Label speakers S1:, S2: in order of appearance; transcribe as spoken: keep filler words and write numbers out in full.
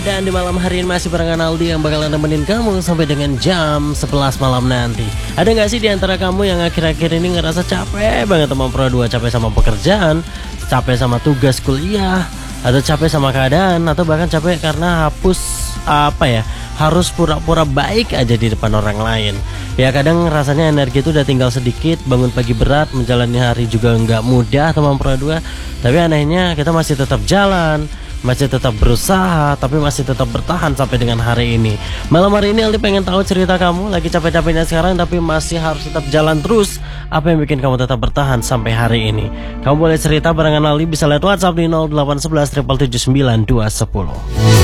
S1: Dan di malam hari ini masih barengan Aldi yang bakalan nemenin kamu sampai dengan jam sebelas malam nanti. Ada gak sih di antara kamu yang akhir-akhir ini ngerasa capek banget sama Pro dua? Capek sama pekerjaan, capek sama tugas kuliah, atau capek sama keadaan, atau bahkan capek karena hapus apa ya, harus pura-pura baik aja di depan orang lain. Ya kadang rasanya energi itu udah tinggal sedikit, bangun pagi berat, menjalani hari juga nggak mudah teman Pro dua. Tapi anehnya kita masih tetap jalan, masih tetap berusaha, tapi masih tetap bertahan sampai dengan hari ini. Malam hari ini Aldi pengen tahu cerita kamu, lagi capek-capeknya sekarang tapi masih harus tetap jalan terus. Apa yang bikin kamu tetap bertahan sampai hari ini? Kamu boleh cerita barengan Aldi, bisa lihat WhatsApp di nol delapan satu satu tujuh tujuh sembilan dua satu nol.